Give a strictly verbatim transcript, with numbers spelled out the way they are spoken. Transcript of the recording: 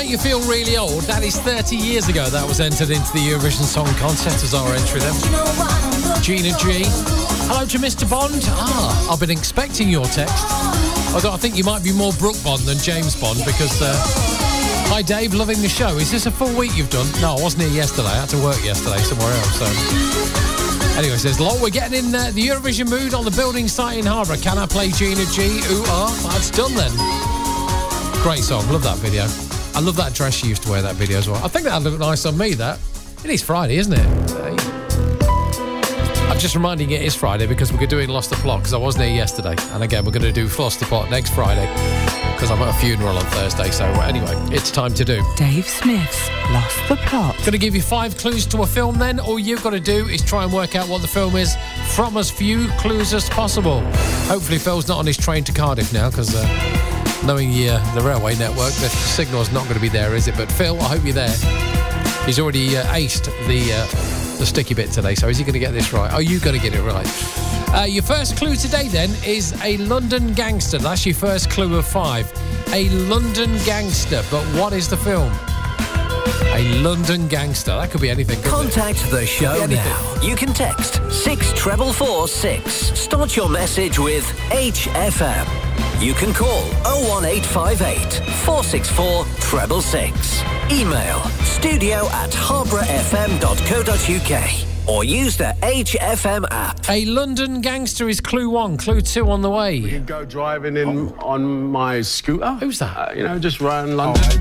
Make You Feel Really Old. That is thirty years ago that was entered into the Eurovision Song Contest as our entry then. Gina G. Hello to Mister Bond. Ah, I've been expecting your text. Although I think you might be more Brooke Bond than James Bond because... Uh, hi Dave, loving the show. Is this a full week you've done? No, I wasn't here yesterday. I had to work yesterday somewhere else. So. Anyway, says, lol, we're getting in uh, the Eurovision mood on the building site in Harborough. Can I play Gina G? Ooh, ah, that's done then. Great song. Love that video. I love that dress she used to wear that video as well. I think that'd look nice on me, that. It is Friday, isn't it? Hey. I'm just reminding you it is Friday because we're doing Lost the Plot because I wasn't here yesterday. And again, we're going to do Lost the Plot next Friday because I'm at a funeral on Thursday. So anyway, it's time to do Dave Smith's Lost the Plot. Going to give you five clues to a film then. All you've got to do is try and work out what the film is from as few clues as possible. Hopefully Phil's not on his train to Cardiff now because uh, knowing uh, the railway network, the signal's not going to be there, is it? But Phil, I hope you're there. He's already uh, aced the... Uh, the sticky bit today, so is he going to get this right? Are you going to get it right? Uh, your first clue today, then, is a London gangster. That's your first clue of five. A London gangster, but what is the film? A London gangster. That could be anything, couldn't Contact it? the show now. You can text six treble four six. Start your message with H F M. You can call oh one eight five eight, four six four, six six six. Email studio at harborough f m dot co dot u k or use the H F M app. A London gangster is clue one. Clue two on the way. We can go driving in oh. on my scooter. Who's that? Uh, you know, just around London.